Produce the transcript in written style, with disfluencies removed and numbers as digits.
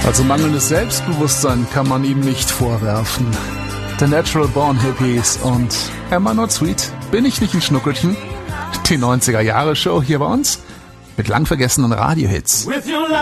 Also mangelndes Selbstbewusstsein kann man ihm nicht vorwerfen. The Natural Born Hippies und Am I Not Sweet? Bin ich nicht ein Schnuckelchen? Die 90er-Jahre-Show hier bei uns mit lang vergessenen Radiohits.